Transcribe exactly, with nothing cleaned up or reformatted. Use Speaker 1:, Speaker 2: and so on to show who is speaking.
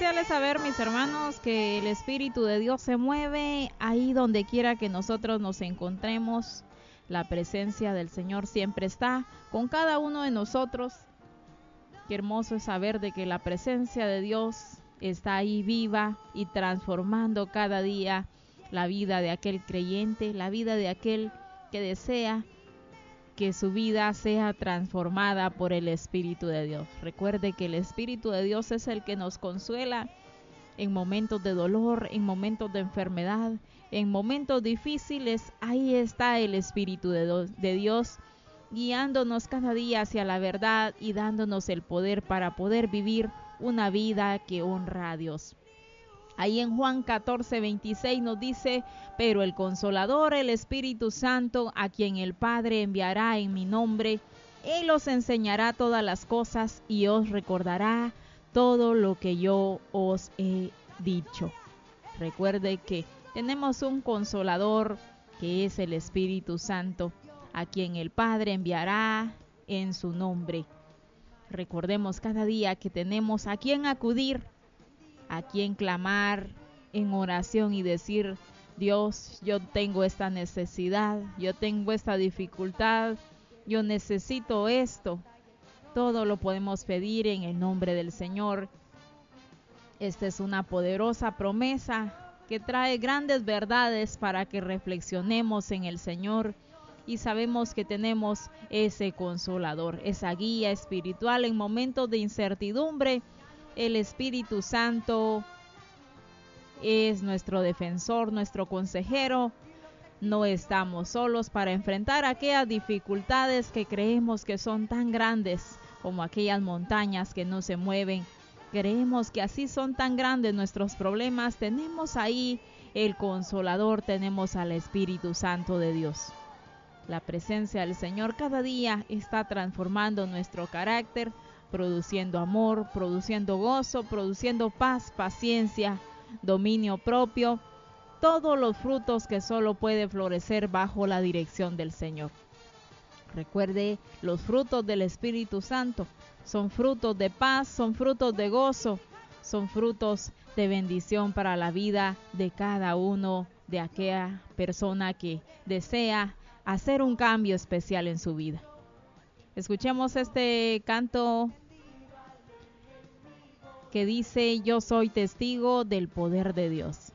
Speaker 1: especial es saber, mis hermanos, que el Espíritu de Dios se mueve ahí donde quiera que nosotros nos encontremos. La presencia del Señor siempre está con cada uno de nosotros. Qué hermoso es saber de que la presencia de Dios está ahí viva y transformando cada día la vida de aquel creyente, la vida de aquel que desea que su vida sea transformada por el Espíritu de Dios. Recuerde que el Espíritu de Dios es el que nos consuela en momentos de dolor, en momentos de enfermedad, en momentos difíciles. Ahí está el Espíritu de, de Dios guiándonos cada día hacia la verdad y dándonos el poder para poder vivir una vida que honra a Dios. Ahí en Juan catorce, veintiséis nos dice: pero el Consolador, el Espíritu Santo, a quien el Padre enviará en mi nombre, Él os enseñará todas las cosas y os recordará todo lo que yo os he dicho. Recuerde que tenemos un Consolador que es el Espíritu Santo, a quien el Padre enviará en su nombre. Recordemos cada día que tenemos a quien acudir, a quien clamar en oración y decir: Dios, yo tengo esta necesidad, yo tengo esta dificultad, yo necesito esto. Todo lo podemos pedir en el nombre del Señor. Esta es una poderosa promesa que trae grandes verdades para que reflexionemos en el Señor y sabemos que tenemos ese Consolador, esa guía espiritual en momentos de incertidumbre. El Espíritu Santo es nuestro defensor, nuestro consejero. No estamos solos para enfrentar aquellas dificultades que creemos que son tan grandes como aquellas montañas que no se mueven. Creemos que así son tan grandes nuestros problemas. Tenemos ahí el Consolador, tenemos al Espíritu Santo de Dios. La presencia del Señor cada día está transformando nuestro carácter, produciendo amor, produciendo gozo, produciendo paz, paciencia, dominio propio, todos los frutos que solo puede florecer bajo la dirección del Señor. Recuerde, los frutos del Espíritu Santo son frutos de paz, son frutos de gozo, son frutos de bendición para la vida de cada uno de aquella persona que desea hacer un cambio especial en su vida. Escuchemos este canto que dice: yo soy testigo del poder de Dios.